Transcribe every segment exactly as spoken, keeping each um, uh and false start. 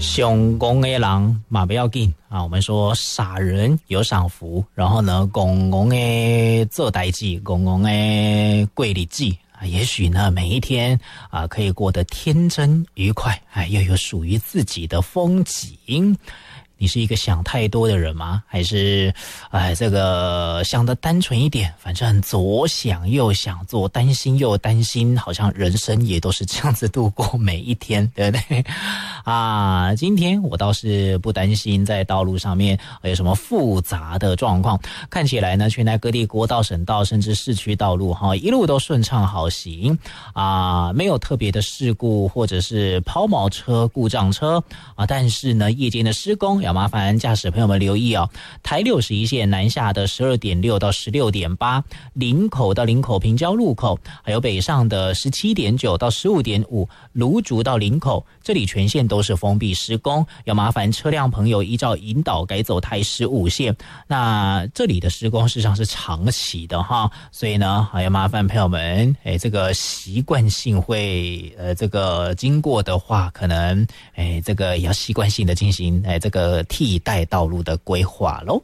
上公的人嘛不要紧啊，我们说傻人有赏福，然后呢，公公的做代志，公公的过日子啊，也许呢，每一天啊可以过得天真愉快，哎，又有属于自己的风景。你是一个想太多的人吗？还是，哎，这个想得单纯一点？反正左想右想，左担心右担心，好像人生也都是这样子度过每一天，对不对？啊，今天我倒是不担心在道路上面有什么复杂的状况，看起来呢，全台各地国道、省道甚至市区道路哈，一路都顺畅好行啊，没有特别的事故或者是抛锚车、故障车啊，但是呢，夜间的施工要麻烦驾驶朋友们留意哦。台六十一线南下的十二点六到十六点八，林口到林口平交路口，还有北上的十七点九到十五点五，芦竹到林口，这里全线都是封闭施工，要麻烦车辆朋友依照引导改走台十五线。那这里的施工事实上是长期的哈，所以呢，还要麻烦朋友们，哎，这个习惯性会呃这个经过的话，可能哎这个也要习惯性的进行哎这个替代道路的规划咯。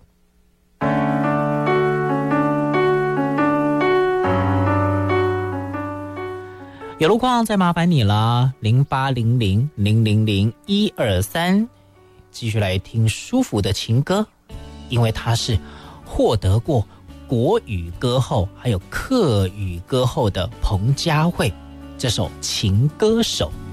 有路况再麻烦你了，零八零零零零零一二三，继续来听舒服的情歌，因为它是获得过国语歌后还有客语歌后的彭佳慧，这首《情歌手》。